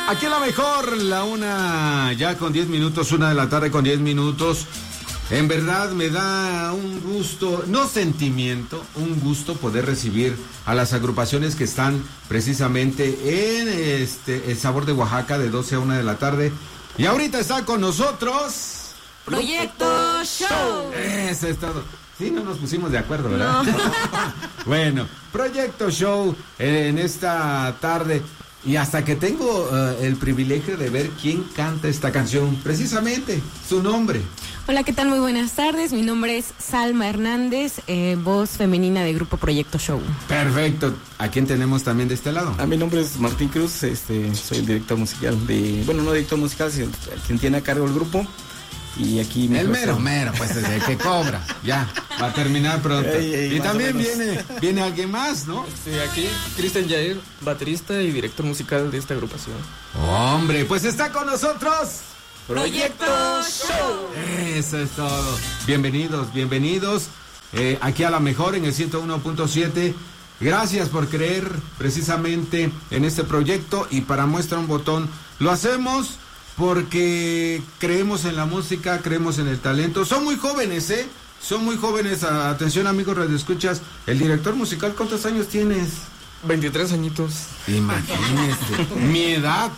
Aquí a la mejor, la una ya con 10 minutos, 1 de la tarde con 10 minutos. En verdad me da un gusto, no sentimiento, un gusto poder recibir a las agrupaciones que están precisamente en El Sabor de Oaxaca de 12 a 1 de la tarde. Y ahorita está con nosotros Proyecto Show. Eso es todo. Sí, no nos pusimos de acuerdo, ¿verdad? No. Bueno, Proyecto Show en esta tarde. Y hasta que tengo el privilegio de ver quién canta esta canción, precisamente, su nombre. Hola, ¿qué tal? Muy buenas tardes. Mi nombre es Salma Hernández, voz femenina de Grupo Proyecto Show. Perfecto. ¿A quién tenemos también de este lado? A mi nombre es Martín Cruz, soy el director musical no director musical, sino quien tiene a cargo el grupo. Y aquí el mero, pues el que cobra, ya, va a terminar pronto. Y también viene alguien más, ¿no? Aquí, Cristian Jair, baterista y director musical de esta agrupación. Hombre, pues está con nosotros Proyecto Show. Eso es todo. Bienvenidos. Aquí a la mejor en el 101.7. Gracias por creer precisamente en este proyecto y para muestra un botón. Lo hacemos porque creemos en la música, creemos en el talento. Son muy jóvenes, Son muy jóvenes. Atención, amigos radioescuchas. El director musical, ¿cuántos años tienes? 23 añitos. Imagínese. Mi edad.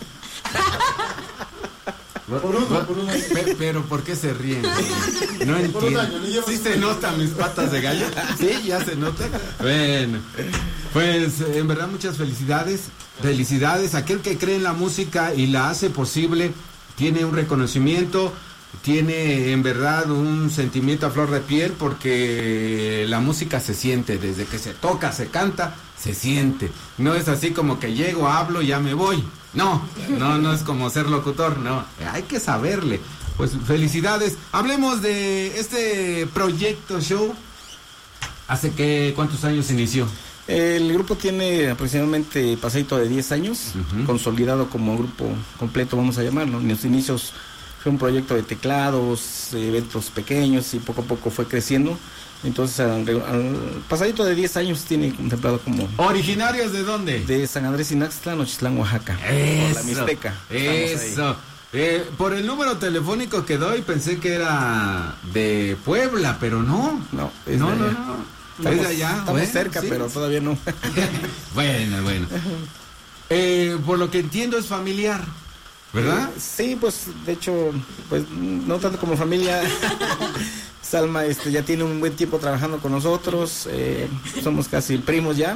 Por uno. Pero ¿por qué se ríen? No entiendo. ¿Sí se notan mis patas de gallo? Sí, ya se nota. Bueno, pues en verdad muchas felicidades. Felicidades. Aquel que cree en la música y la hace posible tiene un reconocimiento, tiene en verdad un sentimiento a flor de piel, porque la música se siente, desde que se toca, se canta, se siente. No es así como que llego, hablo y ya me voy. No es como ser locutor, no, hay que saberle. Pues felicidades. Hablemos de este Proyecto Show. ¿Cuántos años inició? El grupo tiene aproximadamente pasadito de 10 años, consolidado como grupo completo, vamos a llamarlo. En los inicios fue un proyecto de teclados, eventos pequeños, y poco a poco fue creciendo. Entonces, al pasadito de 10 años tiene contemplado como... ¿Originarios de dónde? De San Andrés Ixtla, Nochistlán, Oaxaca. Eso, por la Mixteca. Eso. Por el número telefónico que doy pensé que era de Puebla, pero no. No. Es de allá. Estamos cerca, sí, pero todavía no. Bueno. Por lo que entiendo es familiar, ¿verdad? Sí, pues de hecho, pues no tanto como familia. Salma ya tiene un buen tiempo trabajando con nosotros, somos casi primos ya.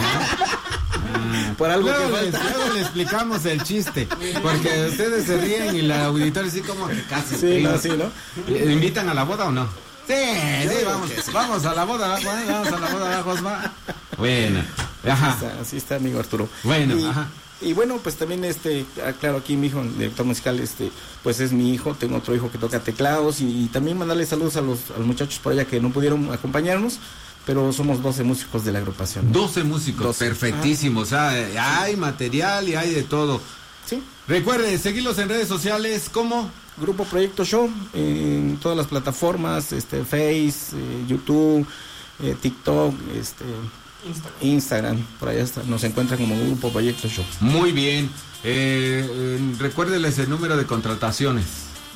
Por algo luego le explicamos el chiste, porque ustedes se ríen y la auditoria sí como que casi. Sí, ¿no? ¿Le invitan a la boda o no? Sí, vamos a la boda, Josma. Bueno, ajá. Así está, amigo Arturo. Bueno, ajá. Y bueno, pues también claro, aquí mi hijo, el director musical, pues es mi hijo. Tengo otro hijo que toca teclados, y también mandarle saludos a los muchachos por allá que no pudieron acompañarnos, pero somos 12 músicos de la agrupación, ¿no? 12 músicos, 12. Perfectísimo. O sea, hay material y hay de todo. Sí. Recuerde seguirlos en redes sociales, ¿cómo? Grupo Proyecto Show, en todas las plataformas, Face, YouTube, TikTok, Instagram, por allá nos encuentran como Grupo Proyecto Show. Muy bien. Recuérdeles el número de contrataciones.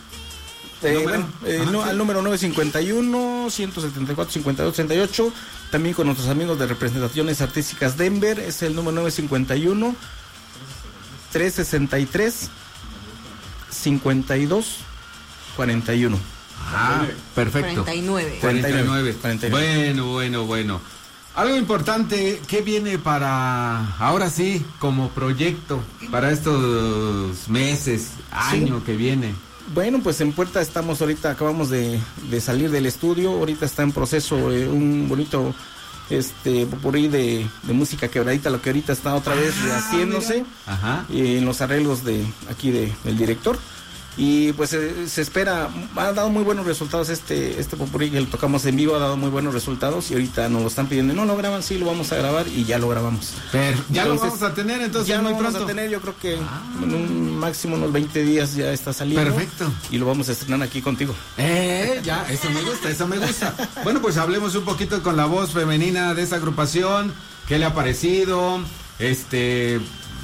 Al número 951-174-5238. También con nuestros amigos de Representaciones Artísticas Denver, es el número 951-363-5241. Perfecto. 49. Bueno. Algo importante, ¿qué viene para, ahora sí, como proyecto, para estos meses, año que viene? Bueno, pues en puerta estamos ahorita, acabamos de salir del estudio, ahorita está en proceso un bonito popurrí de música quebradita, lo que ahorita está otra vez haciéndose, en los arreglos del director. Y pues se espera, ha dado muy buenos resultados este popurrí que lo tocamos en vivo, ha dado muy buenos resultados, y ahorita nos lo están pidiendo. No lo graban, sí, lo vamos a grabar, y ya lo grabamos. Pero ya entonces, lo vamos a tener, entonces ya muy lo pronto. Vamos a tener, yo creo que en un máximo unos 20 días ya está saliendo. Perfecto. Y lo vamos a estrenar aquí contigo. Ya, eso me gusta. Bueno, pues hablemos un poquito con la voz femenina de esa agrupación. ¿Qué le ha parecido?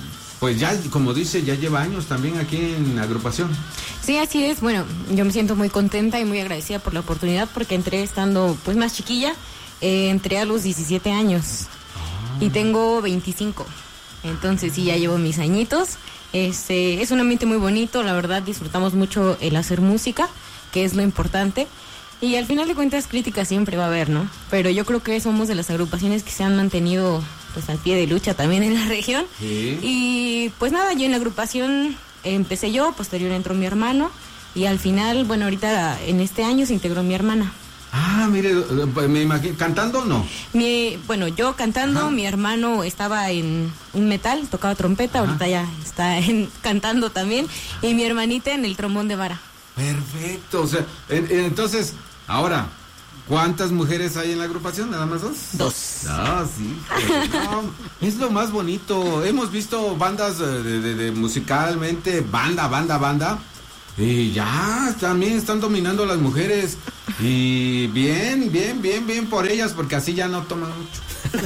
pues ya, como dice, ya lleva años también aquí en la agrupación. Sí, así es. Bueno, yo me siento muy contenta y muy agradecida por la oportunidad porque entré estando pues más chiquilla. Entré a los 17 años y tengo 25. Entonces sí, ya llevo mis añitos. Es un ambiente muy bonito, la verdad disfrutamos mucho el hacer música, que es lo importante. Y al final de cuentas crítica siempre va a haber, ¿no? Pero yo creo que somos de las agrupaciones que se han mantenido pues al pie de lucha también en la región. Sí. Y pues nada, yo en la agrupación empecé yo, posterior entró mi hermano y al final, bueno, ahorita en este año se integró mi hermana. Ah, mire, me imagino, ¿cantando o no? Bueno, yo cantando, Ajá. Mi hermano estaba en un metal, tocaba trompeta, Ajá. ahorita ya está cantando también, y mi hermanita en el trombón de vara. Perfecto, o sea, entonces, ahora, ¿cuántas mujeres hay en la agrupación? ¿Nada más dos? Dos. Ah, sí. No, es lo más bonito. Hemos visto bandas de musicalmente, banda. Y ya, también están dominando las mujeres. Y bien por ellas, porque así ya no toman mucho.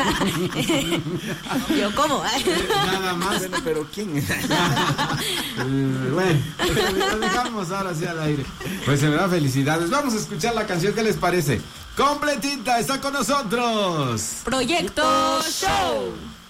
Yo, ¿cómo? Nada más. Bueno, pero ¿quién? Bueno, lo dejamos ahora sí al aire. Pues en verdad, felicidades. Vamos a escuchar la canción, ¿qué les parece? Completita, está con nosotros. Proyecto Show.